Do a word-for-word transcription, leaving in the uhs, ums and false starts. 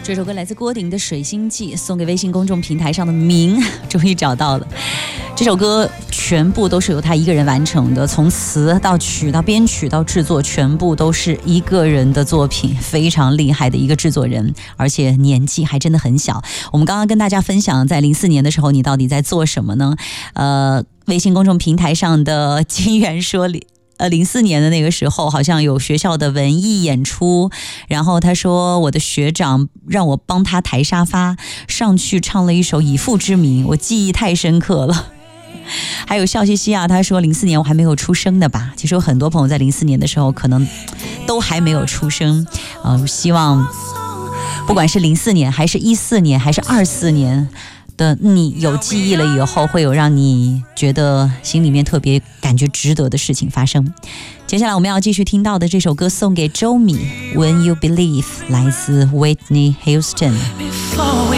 这首歌来自郭顶的《水星记》，送给微信公众平台上的明，终于找到了。这首歌全部都是由他一个人完成的，从词到曲到编曲到制作，全部都是一个人的作品，非常厉害的一个制作人，而且年纪还真的很小。我们刚刚跟大家分享，在零四年的时候，你到底在做什么呢？呃，微信公众平台上的金源说里。呃，零四年的那个时候，好像有学校的文艺演出，然后他说我的学长让我帮他抬沙发，上去唱了一首《以父之名》，我记忆太深刻了。还有笑嘻嘻啊，他说零四年我还没有出生的吧？其实有很多朋友在零四年的时候可能都还没有出生，呃，希望不管是零四年，还是一四年，还是二四年。的你有记忆了以后，会有让你觉得心里面特别感觉值得的事情发生。接下来我们要继续听到的这首歌送给周米 When You Believe 来自 Whitney Houston。